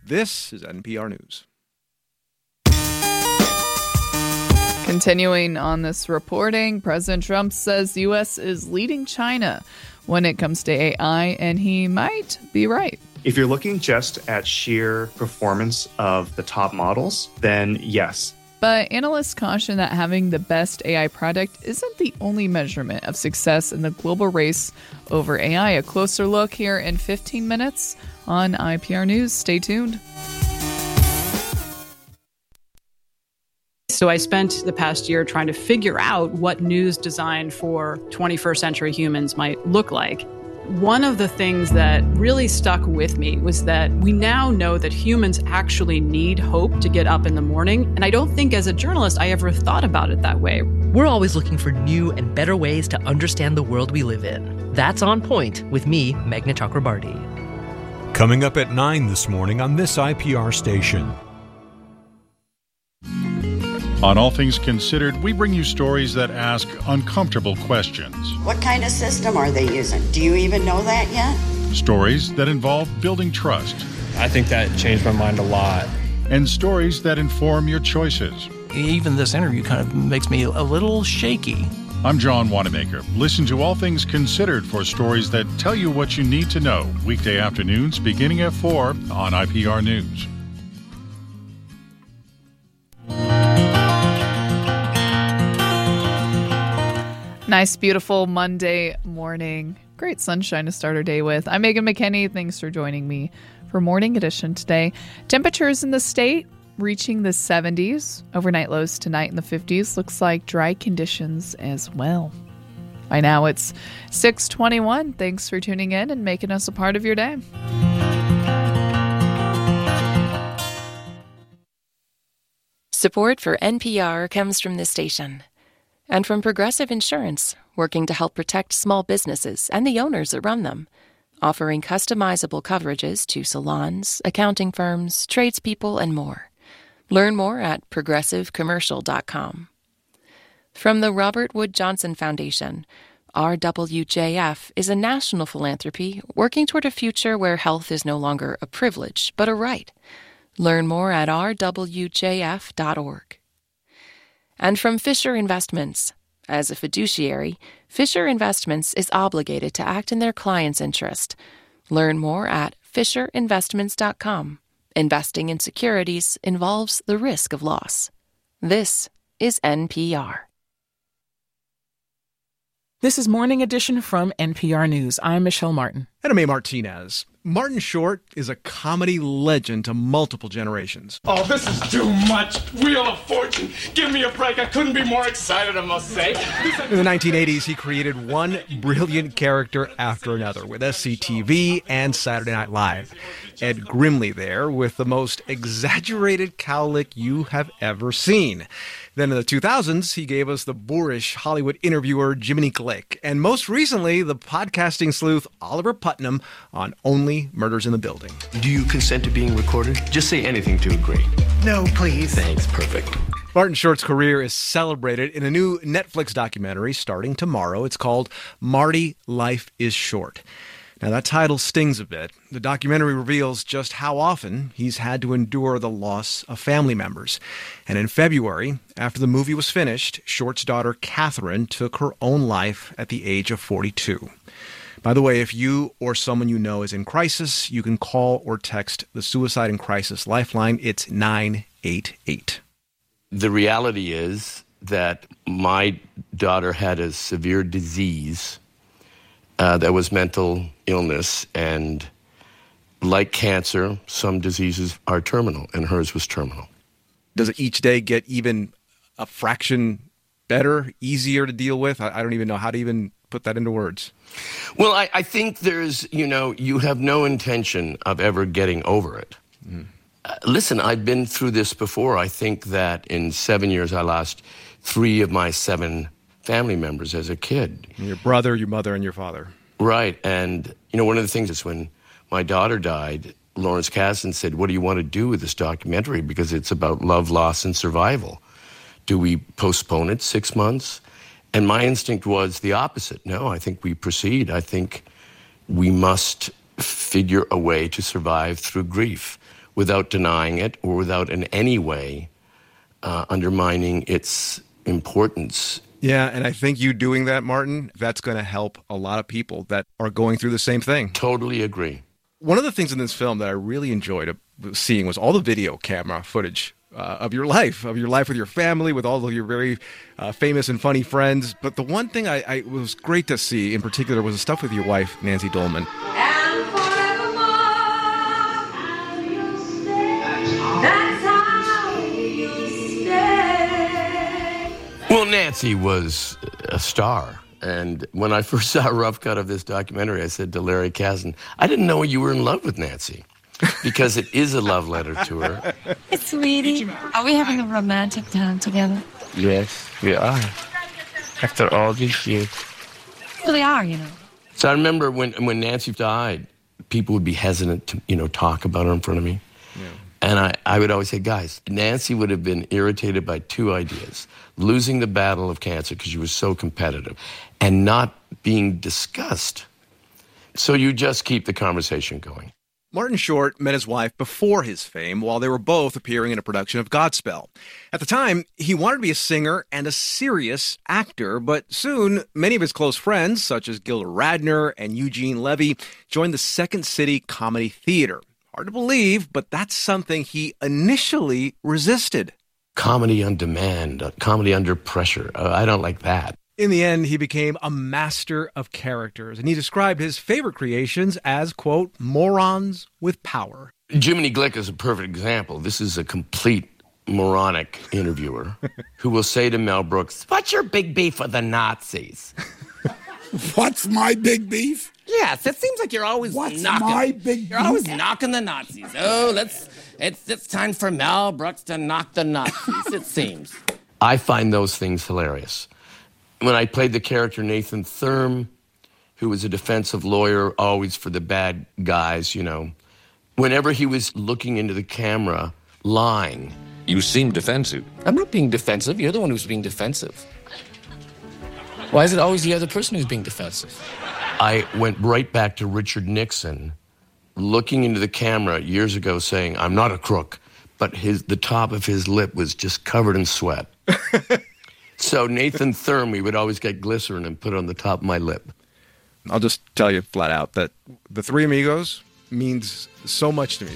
This is NPR News. Continuing on this reporting, President Trump says the U.S. is leading China when it comes to AI, and he might be right. If you're looking just at sheer performance of the top models, then yes. But analysts caution that having the best AI product isn't the only measurement of success in the global race over AI. A closer look here in 15 minutes on IPR News. Stay tuned. So I spent the past year trying to figure out what news designed for 21st century humans might look like. One of the things that really stuck with me was that we now know that humans actually need hope to get up in the morning. And I don't think as a journalist I ever thought about it that way. We're always looking for new and better ways to understand the world we live in. That's On Point with me, Meghna Chakrabarti. Coming up at 9 this morning on this IPR station. On All Things Considered, we bring you stories that ask uncomfortable questions. What kind of system are they using? Do you even know that yet? Stories that involve building trust. I think that changed my mind a lot. And stories that inform your choices. Even this interview kind of makes me a little shaky. I'm John Wanamaker. Listen to All Things Considered for stories that tell you what you need to know. Weekday afternoons beginning at 4 on IPR News. Nice, beautiful Monday morning. Great sunshine to start our day with. I'm Megan McKinney. Thanks for joining me for Morning Edition today. Temperatures in the state reaching the 70s. Overnight lows tonight in the 50s. Looks like dry conditions as well. By now it's 6:21. Thanks for tuning in and making us a part of your day. Support for NPR comes from this station and from Progressive Insurance, working to help protect small businesses and the owners that run them, offering customizable coverages to salons, accounting firms, tradespeople, and more. Learn more at progressivecommercial.com. From the Robert Wood Johnson Foundation, RWJF is a national philanthropy working toward a future where health is no longer a privilege, but a right. Learn more at rwjf.org. And from Fisher Investments. As a fiduciary, Fisher Investments is obligated to act in their client's interest. Learn more at fisherinvestments.com. Investing in securities involves the risk of loss. This is NPR. This is Morning Edition from NPR News. I'm Michelle Martin. And I'm A. Martinez. Martin Short is a comedy legend to multiple generations. Oh, this is too much. Wheel of Fortune. Give me a break. I couldn't be more excited, I must say. In the 1980s, he created one brilliant character after another with SCTV and Saturday Night Live. Ed Grimley there with the most exaggerated cowlick you have ever seen. Then in the 2000s, he gave us the boorish Hollywood interviewer Jiminy Glick. And most recently, the podcasting sleuth Oliver Putnam on Only Murders in the Building. Do you consent to being recorded? Just say anything to agree. No, please. Thanks, perfect. Martin Short's career is celebrated in a new Netflix documentary starting tomorrow. It's called Marty, Life is Short. Now, that title stings a bit. The documentary reveals just how often he's had to endure the loss of family members. And in February, after the movie was finished, Short's daughter, Catherine, took her own life at the age of 42. By the way, if you or someone you know is in crisis, you can call or text the Suicide and Crisis Lifeline. It's 988. The reality is that my daughter had a severe disease that was mental illness, and like cancer, some diseases are terminal, and hers was terminal. Does it each day get even a fraction better, easier to deal with? I don't even know how to even put that into words. Well, I think there's, you have no intention of ever getting over it. Listen, I've been through this before. I think that in 7 years, I lost 3 of my 7 family members as a kid. Your brother, your mother, and your father. Right. And, one of the things is when my daughter died, Lawrence Kasdan said, what do you want to do with this documentary? Because it's about love, loss, and survival. Do we postpone it 6 months? And my instinct was the opposite. No, I think we proceed. I think we must figure a way to survive through grief. without denying it or without in any way undermining its importance. Yeah, and I think you doing that, Martin, that's going to help a lot of people that are going through the same thing. Totally agree. One of the things in this film that I really enjoyed seeing was all the video camera footage of your life with your family, with all of your very famous and funny friends. But the one thing I was great to see in particular was the stuff with your wife, Nancy Dolman. Well, Nancy was a star. And when I first saw a rough cut of this documentary, I said to Larry Kasdan, I didn't know you were in love with Nancy, because it is a love letter to her. Hey, sweetie, are we having a romantic time together? Yes, we are. After all these years. Really are, you know. So I remember when Nancy died, people would be hesitant to, talk about her in front of me. Yeah. And I would always say, guys, Nancy would have been irritated by two ideas. Losing the battle of cancer because she was so competitive and not being discussed. So you just keep the conversation going. Martin Short met his wife before his fame while they were both appearing in a production of Godspell. At the time, he wanted to be a singer and a serious actor, but soon many of his close friends, such as Gilda Radner and Eugene Levy, joined the Second City Comedy Theater. Hard to believe, but that's something he initially resisted. Comedy on demand, comedy under pressure. I don't like that. In the end, he became a master of characters, and he described his favorite creations as, quote, morons with power. Jiminy Glick is a perfect example. This is a complete moronic interviewer who will say to Mel Brooks, "What's your big beef with the Nazis?" What's my big beef? Yes, it seems like you're always You're always knocking the Nazis. Oh, it's time for Mel Brooks to knock the Nazis, it seems. I find those things hilarious. When I played the character Nathan Thurm, who was a defensive lawyer, always for the bad guys, whenever he was looking into the camera, lying. You seem defensive. I'm not being defensive. You're the one who's being defensive. Why is it always the other person who's being defensive? I went right back to Richard Nixon, looking into the camera years ago saying, I'm not a crook, but the top of his lip was just covered in sweat. So Nathan Thurm, we would always get glycerin and put it on the top of my lip. I'll just tell you flat out that the Three Amigos means so much to me.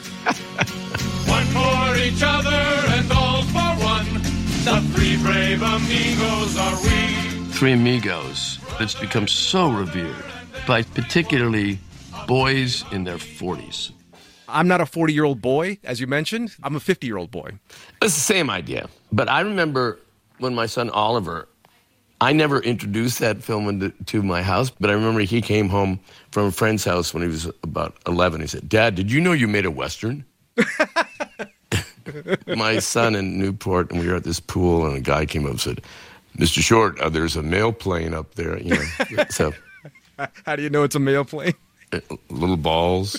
One for each other and all for one. The three brave amigos are we. Three Amigos. It's become so revered by particularly boys in their 40s. I'm not a 40-year-old boy, as you mentioned. I'm a 50-year-old boy. It's the same idea. But I remember when my son Oliver, I never introduced that film to my house, but I remember he came home from a friend's house when he was about 11. He said, Dad, did you know you made a Western? My son in Newport, and we were at this pool, and a guy came up and said, Mr. Short, there's a mail plane up there. So, how do you know it's a mail plane? Little balls.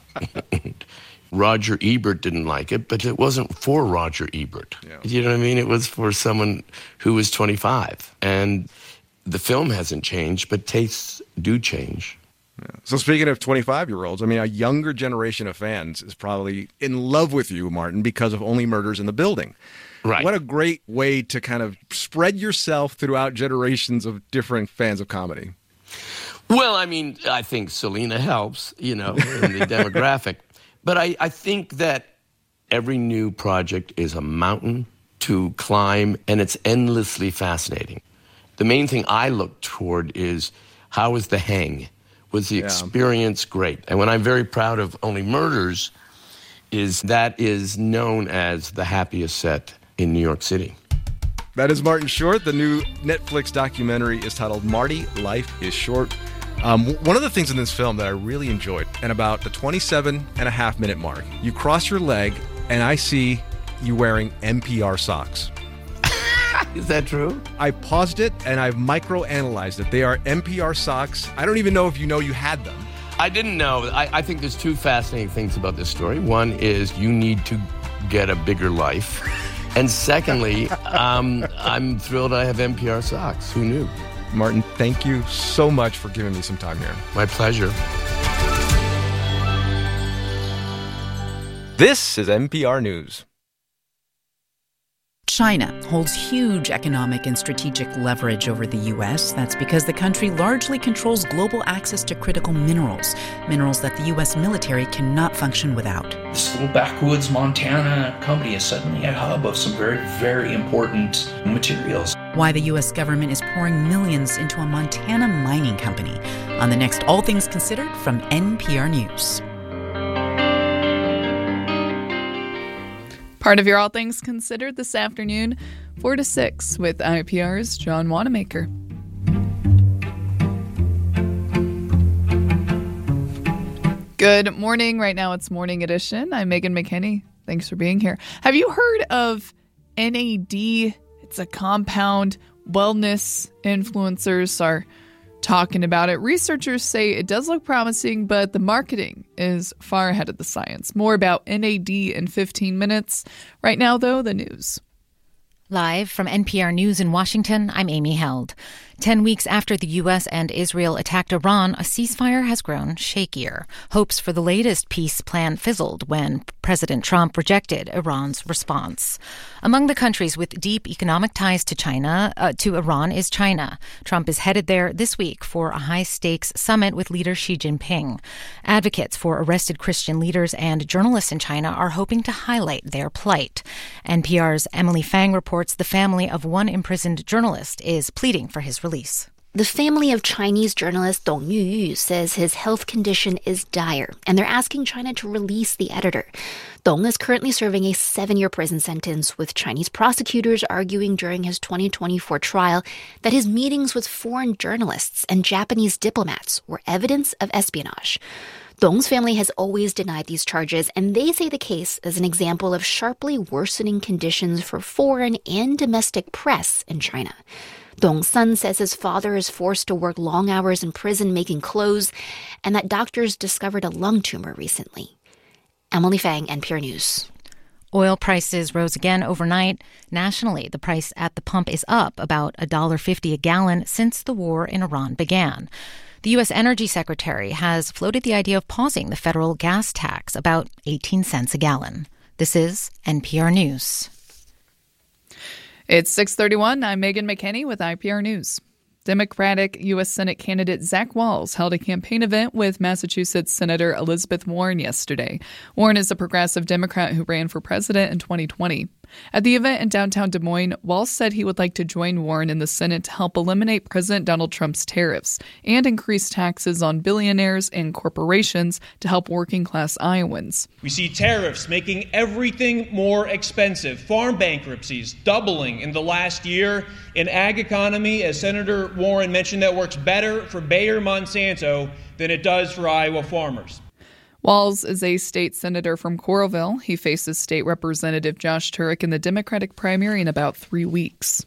Roger Ebert didn't like it, but it wasn't for Roger Ebert. Yeah. You know what I mean? It was for someone who was 25. And the film hasn't changed, but tastes do change. Yeah. So speaking of 25-year-olds, a younger generation of fans is probably in love with you, Martin, because of Only Murders in the Building. Right. What a great way to kind of spread yourself throughout generations of different fans of comedy. Well, I think Selena helps, in the demographic. But I think that every new project is a mountain to climb, and it's endlessly fascinating. The main thing I look toward is, how was the hang? Was the experience great? And what I'm very proud of Only Murders is that is known as the happiest set in New York City. That is Martin Short. The new Netflix documentary is titled Marty, Life is Short. One of the things in this film that I really enjoyed, and about the 27.5-minute mark, you cross your leg, and I see you wearing NPR socks. Is that true? I paused it, and I've micro-analyzed it. They are NPR socks. I don't even know if you know you had them. I didn't know. I think there's two fascinating things about this story. One is you need to get a bigger life. And secondly, I'm thrilled I have NPR socks. Who knew? Martin, thank you so much for giving me some time here. My pleasure. This is NPR News. China holds huge economic and strategic leverage over the U.S. That's because the country largely controls global access to critical minerals that the U.S. military cannot function without. This little backwoods Montana company is suddenly a hub of some very, very important materials. Why the U.S. government is pouring millions into a Montana mining company on the next All Things Considered from NPR News. Part of your All Things Considered this afternoon, 4 to 6, with IPR's John Wanamaker. Good morning. Right now it's Morning Edition. I'm Megan McKinney. Thanks for being here. Have you heard of NAD? It's a compound. Wellness influencers are talking about it. Researchers say it does look promising, but the marketing is far ahead of the science. More about NAD in 15 minutes. Right now, though, the news. Live from NPR News in Washington, I'm Amy Held. 10 weeks after the U.S. and Israel attacked Iran, a ceasefire has grown shakier. Hopes for the latest peace plan fizzled when President Trump rejected Iran's response. Among the countries with deep economic ties to Iran is China. Trump is headed there this week for a high-stakes summit with leader Xi Jinping. Advocates for arrested Christian leaders and journalists in China are hoping to highlight their plight. NPR's Emily Fang reports the family of one imprisoned journalist is pleading for his release. The family of Chinese journalist Dong Yuyu says his health condition is dire, and they're asking China to release the editor. Dong is currently serving a 7-year prison sentence, with Chinese prosecutors arguing during his 2024 trial that his meetings with foreign journalists and Japanese diplomats were evidence of espionage. Dong's family has always denied these charges, and they say the case is an example of sharply worsening conditions for foreign and domestic press in China. Dong's son says his father is forced to work long hours in prison making clothes, and that doctors discovered a lung tumor recently. Emily Fang, NPR News. Oil prices rose again overnight. Nationally, the price at the pump is up about $1.50 a gallon since the war in Iran began. The U.S. Energy Secretary has floated the idea of pausing the federal gas tax, about 18 cents a gallon. This is NPR News. It's 6:31. I'm Megan McKinney with IPR News. Democratic U.S. Senate candidate Zach Wahls held a campaign event with Massachusetts Senator Elizabeth Warren yesterday. Warren is a progressive Democrat who ran for president in 2020. At the event in downtown Des Moines, Wahls said he would like to join Warren in the Senate to help eliminate President Donald Trump's tariffs and increase taxes on billionaires and corporations to help working-class Iowans. We see tariffs making everything more expensive, farm bankruptcies doubling in the last year, an ag economy, as Senator Warren mentioned, that works better for Bayer Monsanto than it does for Iowa farmers. Wahls is a state senator from Coralville. He faces State Representative Josh Turek in the Democratic primary in about 3 weeks.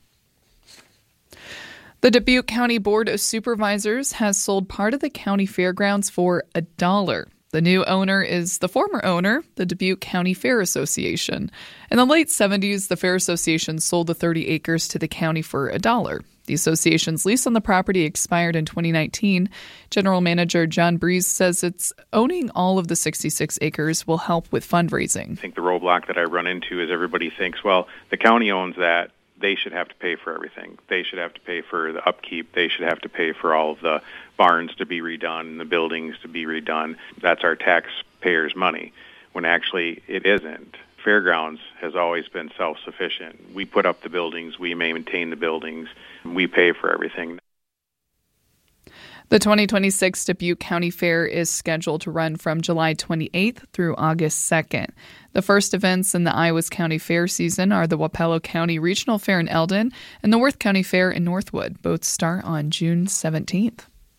The Dubuque County Board of Supervisors has sold part of the county fairgrounds for $1. The new owner is the former owner, the Dubuque County Fair Association. In the late 70s, the Fair Association sold the 30 acres to the county for $1. The association's lease on the property expired in 2019. General Manager John Breeze says it's owning all of the 66 acres will help with fundraising. I think the roadblock that I run into is everybody thinks, well, the county owns that. They should have to pay for everything. They should have to pay for the upkeep. They should have to pay for all of the barns to be redone and the buildings to be redone. That's our taxpayers' money, when actually it isn't. Fairgrounds has always been self-sufficient. We put up the buildings. We maintain the buildings. We pay for everything. The 2026 Dubuque County Fair is scheduled to run from July 28th through August 2nd. The first events in the Iowa's County Fair season are the Wapello County Regional Fair in Eldon and the Worth County Fair in Northwood. Both start on June 17th.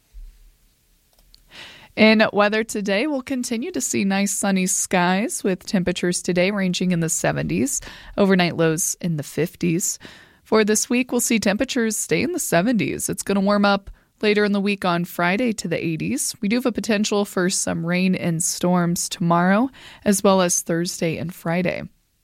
In weather today, we'll continue to see nice sunny skies with temperatures today ranging in the 70s, overnight lows in the 50s. For this week, we'll see temperatures stay in the 70s. It's going to warm up later in the week on Friday to the 80s. We do have a potential for some rain and storms tomorrow, as well as Thursday and Friday.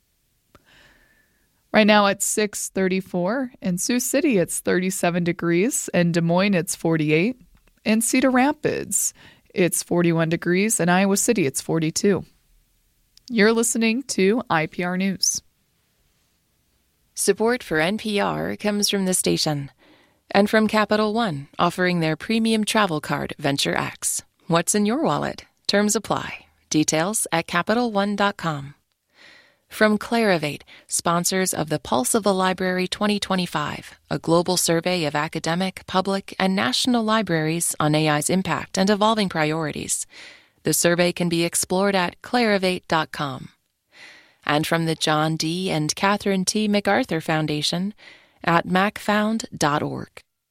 Right now it's 6:34. In Sioux City, it's 37 degrees. In Des Moines, it's 48. In Cedar Rapids, it's 41 degrees. In Iowa City, it's 42. You're listening to IPR News. Support for NPR comes from the station and from Capital One, offering their premium travel card, Venture X. What's in your wallet? Terms apply. Details at CapitalOne.com. From Clarivate, sponsors of the Pulse of the Library 2025, a global survey of academic, public, and national libraries on AI's impact and evolving priorities. The survey can be explored at Clarivate.com. And from the John D. and Catherine T. MacArthur Foundation at macfound.org.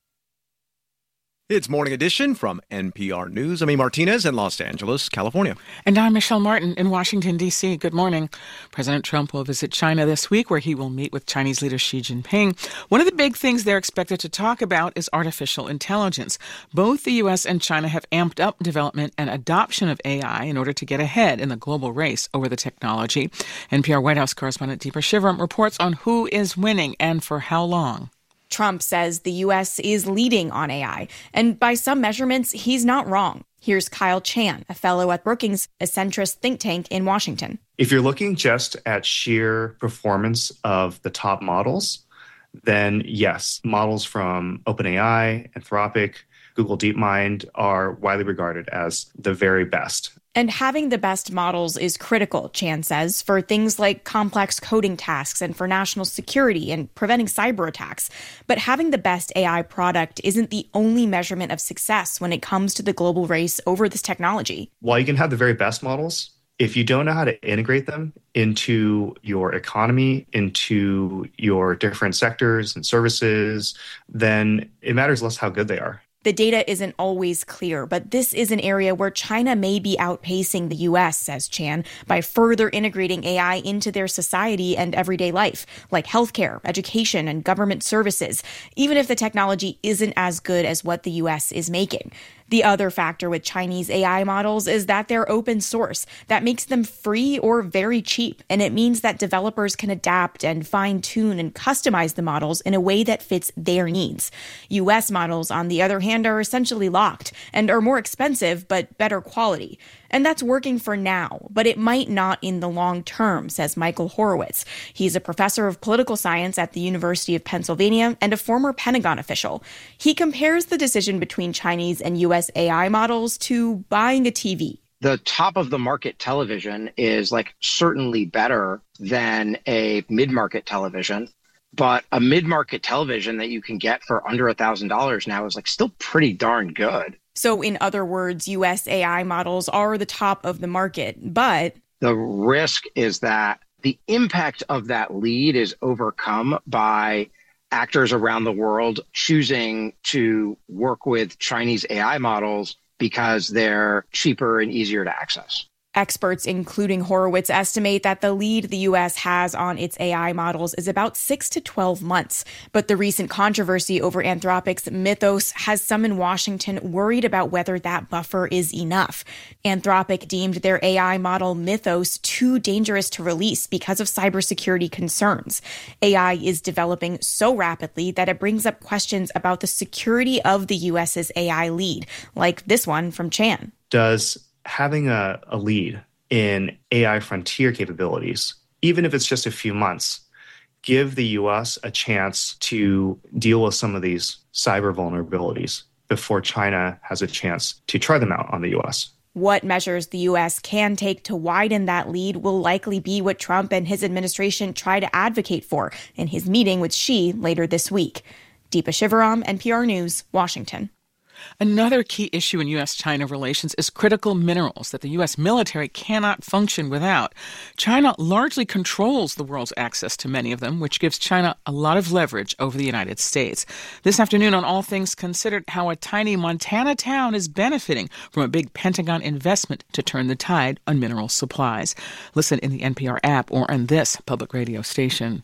It's Morning Edition from NPR News. I'm Amy Martinez in Los Angeles, California. And I'm Michelle Martin in Washington, D.C. Good morning. President Trump will visit China this week, where he will meet with Chinese leader Xi Jinping. One of the big things they're expected to talk about is artificial intelligence. Both the U.S. and China have amped up development and adoption of AI in order to get ahead in the global race over the technology. NPR White House correspondent Deepa Shivaram reports on who is winning and for how long. Trump says the U.S. is leading on AI, and by some measurements, he's not wrong. Here's Kyle Chan, a fellow at Brookings, a centrist think tank in Washington. If you're looking just at sheer performance of the top models, then yes, models from OpenAI, Anthropic, Google DeepMind are widely regarded as the very best. And having the best models is critical, Chan says, for things like complex coding tasks and for national security and preventing cyber attacks. But having the best AI product isn't the only measurement of success when it comes to the global race over this technology. While you can have the very best models, if you don't know how to integrate them into your economy, into your different sectors and services, then it matters less how good they are. The data isn't always clear, but this is an area where China may be outpacing the U.S., says Chan, by further integrating AI into their society and everyday life, like healthcare, education, and government services, even if the technology isn't as good as what the U.S. is making. The other factor with Chinese AI models is that they're open source. That makes them free or very cheap, and it means that developers can adapt and fine-tune and customize the models in a way that fits their needs. U.S. models, on the other hand, are essentially locked and are more expensive but better quality. And that's working for now, but it might not in the long term, says Michael Horowitz. He's a professor of political science at the University of Pennsylvania and a former Pentagon official. He compares the decision between Chinese and U.S. AI models to buying a TV. The top of the market television is certainly better than a mid-market television. But a mid-market television that you can get for under $1,000 now is still pretty darn good. So in other words, U.S. AI models are the top of the market, but the risk is that the impact of that lead is overcome by actors around the world choosing to work with Chinese AI models because they're cheaper and easier to access. Experts, including Horowitz, estimate that the lead the U.S. has on its AI models is about 6 to 12 months. But the recent controversy over Anthropic's Mythos has some in Washington worried about whether that buffer is enough. Anthropic deemed their AI model Mythos too dangerous to release because of cybersecurity concerns. AI is developing so rapidly that it brings up questions about the security of the U.S.'s AI lead, like this one from Chan. Does having a lead in AI frontier capabilities, even if it's just a few months, give the U.S. a chance to deal with some of these cyber vulnerabilities before China has a chance to try them out on the U.S.? What measures the U.S. can take to widen that lead will likely be what Trump and his administration try to advocate for in his meeting with Xi later this week. Deepa Shivaram, NPR News, Washington. Another key issue in U.S.-China relations is critical minerals that the U.S. military cannot function without. China largely controls the world's access to many of them, which gives China a lot of leverage over the United States. This afternoon on All Things Considered, how a tiny Montana town is benefiting from a big Pentagon investment to turn the tide on mineral supplies. Listen in the NPR app or on this public radio station.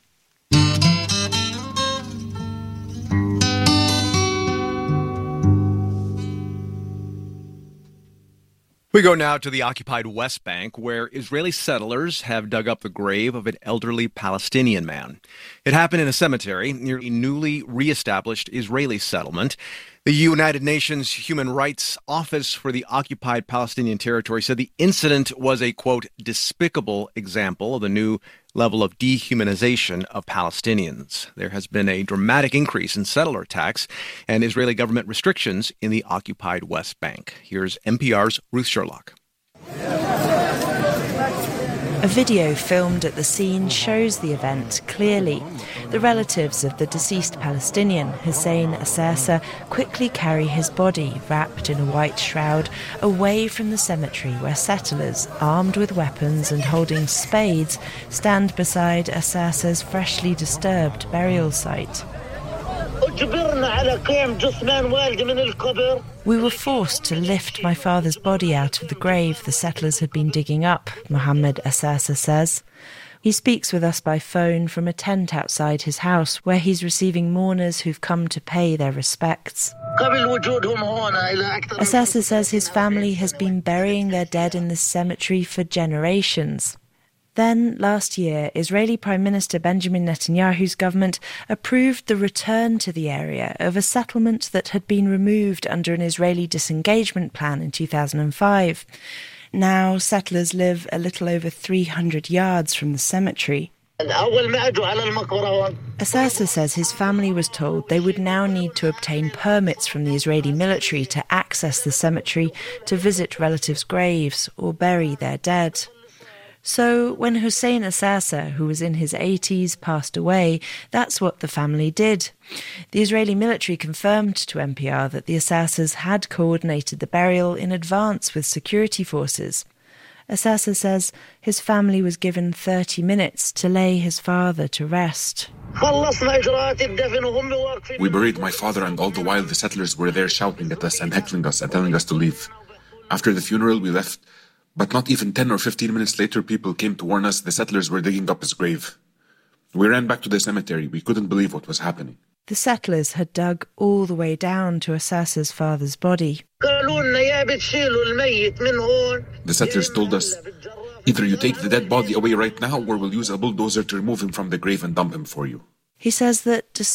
We go now to the occupied West Bank, where Israeli settlers have dug up the grave of an elderly Palestinian man. It happened in a cemetery near a newly reestablished Israeli settlement. The United Nations Human Rights Office for the occupied Palestinian territory said the incident was a, quote, despicable example of the new level of dehumanization of Palestinians. There has been a dramatic increase in settler attacks and Israeli government restrictions in the occupied West Bank. Here's NPR's Ruth Sherlock. A video filmed at the scene shows the event clearly. The relatives of the deceased Palestinian, Hussein Assasa, quickly carry his body, wrapped in a white shroud, away from the cemetery where settlers, armed with weapons and holding spades, stand beside Assasa's freshly disturbed burial site. We were forced to lift my father's body out of the grave the settlers had been digging up, Mohammed Assasa says. He speaks with us by phone from a tent outside his house where he's receiving mourners who've come to pay their respects. Assasa says his family has been burying their dead in this cemetery for generations. Then, last year, Israeli Prime Minister Benjamin Netanyahu's government approved the return to the area of a settlement that had been removed under an Israeli disengagement plan in 2005. Now, settlers live a little over 300 yards from the cemetery. Assasa says his family was told they would now need to obtain permits from the Israeli military to access the cemetery to visit relatives' graves or bury their dead. So when Hussein Assasa, who was in his 80s, passed away, that's what the family did. The Israeli military confirmed to NPR that the Assasas had coordinated the burial in advance with security forces. Assasa says his family was given 30 minutes to lay his father to rest. We buried my father, and all the while the settlers were there shouting at us and heckling us and telling us to leave. After the funeral, we left. But not even 10 or 15 minutes later, people came to warn us the settlers were digging up his grave. We ran back to the cemetery. We couldn't believe what was happening. The settlers had dug all the way down to Assasa's father's body. The settlers told us, either you take the dead body away right now, or we'll use a bulldozer to remove him from the grave and dump him for you. He says that